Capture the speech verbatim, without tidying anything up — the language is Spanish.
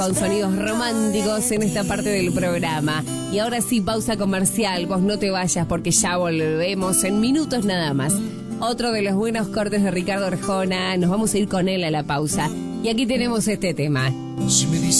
Con sonidos románticos en esta parte del programa. Y ahora sí, pausa comercial. Vos no te vayas porque ya volvemos en minutos nada más. Otro de los buenos cortes de Ricardo Arjona. Nos vamos a ir con él a la pausa. Y aquí tenemos este tema. Si me dices